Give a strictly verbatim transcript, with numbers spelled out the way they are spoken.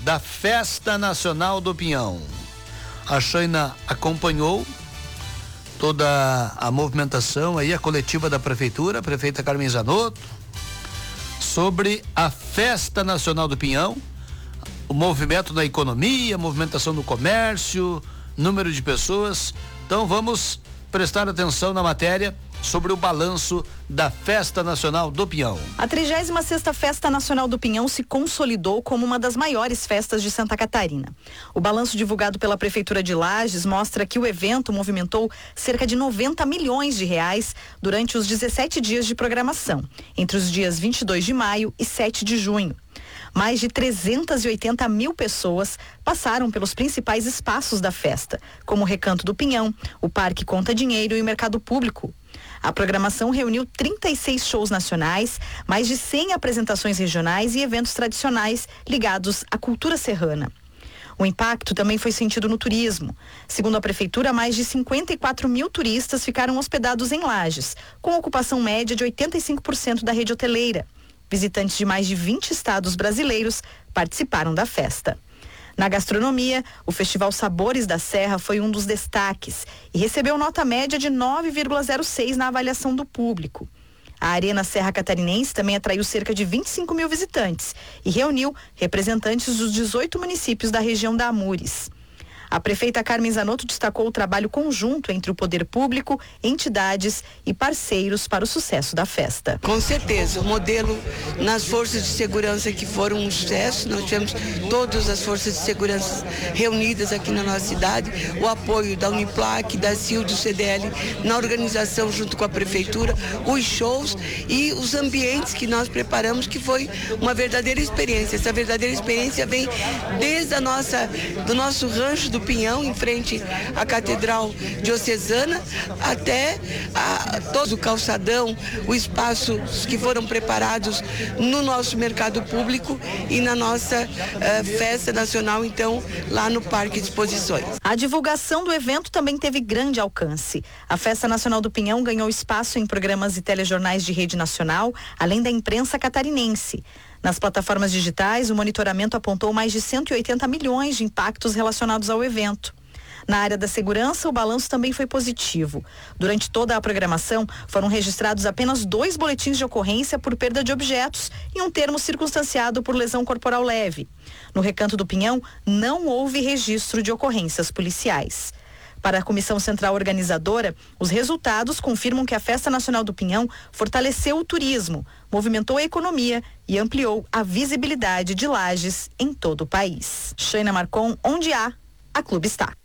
da Festa Nacional do Pinhão. A Shaina acompanhou toda a movimentação aí, a coletiva da prefeitura, a prefeita Carmen Zanotto, sobre a Festa Nacional do Pinhão, o movimento da economia, movimentação do comércio, número de pessoas. Então vamos prestar atenção na matéria sobre o balanço da Festa Nacional do Pinhão. A trigésima sexta Festa Nacional do Pinhão se consolidou como uma das maiores festas de Santa Catarina. O balanço divulgado pela Prefeitura de Lages mostra que o evento movimentou cerca de noventa milhões de reais durante os dezessete dias de programação, entre os dias vinte e dois de maio e sete de junho. Mais de trezentas e oitenta mil pessoas passaram pelos principais espaços da festa, como o Recanto do Pinhão, o Parque Conta Dinheiro e o Mercado Público. A programação reuniu trinta e seis shows nacionais, mais de cem apresentações regionais e eventos tradicionais ligados à cultura serrana. O impacto também foi sentido no turismo. Segundo a Prefeitura, mais de cinquenta e quatro mil turistas ficaram hospedados em Lages, com ocupação média de oitenta e cinco por cento da rede hoteleira. Visitantes de mais de vinte estados brasileiros participaram da festa. Na gastronomia, o Festival Sabores da Serra foi um dos destaques e recebeu nota média de nove vírgula zero seis na avaliação do público. A Arena Serra Catarinense também atraiu cerca de vinte e cinco mil visitantes e reuniu representantes dos dezoito municípios da região da Amures. A prefeita Carmen Zanotto destacou o trabalho conjunto entre o poder público, entidades e parceiros para o sucesso da festa. Com certeza, o modelo nas forças de segurança que foram um sucesso, nós tivemos todas as forças de segurança reunidas aqui na nossa cidade, o apoio da Uniplac, da C I L, do C D L, na organização junto com a prefeitura, os shows e os ambientes que nós preparamos, que foi uma verdadeira experiência. Essa verdadeira experiência vem desde a nossa, do nosso rancho do Pinhão, em frente à Catedral Diocesana, até a, todo o calçadão, os espaços que foram preparados no nosso mercado público e na nossa uh, festa nacional, então, lá no Parque de Exposições. A divulgação do evento também teve grande alcance. A Festa Nacional do Pinhão ganhou espaço em programas e telejornais de rede nacional, além da imprensa catarinense. Nas plataformas digitais, o monitoramento apontou mais de cento e oitenta milhões de impactos relacionados ao evento. Na área da segurança, o balanço também foi positivo. Durante toda a programação, foram registrados apenas dois boletins de ocorrência por perda de objetos e um termo circunstanciado por lesão corporal leve. No Recanto do Pinhão, não houve registro de ocorrências policiais. Para a Comissão Central Organizadora, os resultados confirmam que a Festa Nacional do Pinhão fortaleceu o turismo, movimentou a economia e ampliou a visibilidade de Lages em todo o país. Shaina Marcon, onde há, a Clube está.